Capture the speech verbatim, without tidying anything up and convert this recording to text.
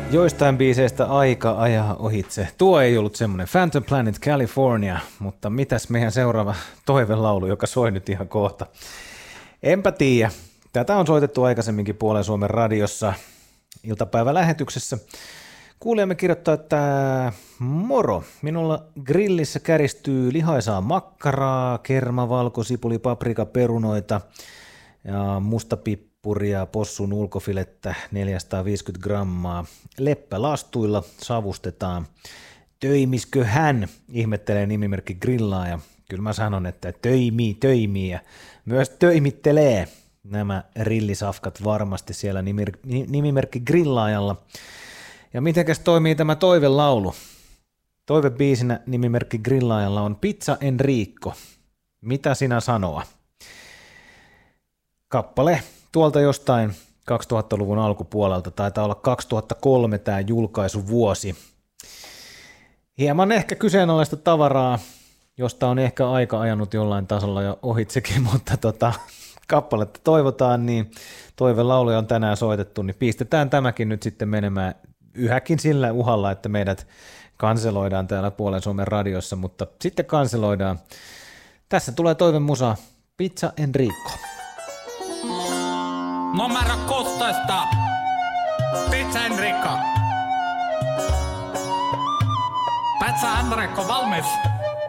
Joistain biiseistä aika ajaa ohitse. Tuo ei ollut semmoinen Phantom Planet California, mutta mitäs meidän seuraava toivelaulu, joka soi nyt ihan kohta. Enpä tiedä. Tätä on soitettu aikaisemminkin Puolen Suomen radiossa iltapäivälähetyksessä. Kuulijamme kirjoittaa, että moro, minulla grillissä käristyy lihaisaa makkaraa, kerma, valkosipuli, paprika, perunoita ja mustapippuria, possun ulkofilettä neljäsataaviisikymmentä grammaa. Leppälastuilla savustetaan. Töimiskö hän? Ihmettelee nimimerkki grillaaja. Kyllä mä sanon, että töimii, töimii ja myös töimittelee nämä rillisafkat varmasti siellä nimimerkki grillaajalla. Ja mitenkäs toimii tämä toivelaulu? Toivebiisinä nimimerkki grillaajalla on Pizza Enrico. Mitä sinä sanoa? Kappale tuolta jostain kaksituhattaluvun alkupuolelta, taitaa olla kaksituhattakolme tämä julkaisuvuosi. Hieman ehkä kyseenalaista tavaraa, josta on ehkä aika ajanut jollain tasolla jo ohitsekin, mutta tota, kappaletta toivotaan, niin toivelauluja on tänään soitettu, niin pistetään tämäkin nyt sitten menemään yhäkin sillä uhalla, että meidät kanseloidaan täällä Puolen Suomen radiossa, mutta sitten kanseloidaan. Tässä tulee toivemusa Pizza Enrico. Numero kuusitoista. Pizza Enrico. Pizza Enrico valmis.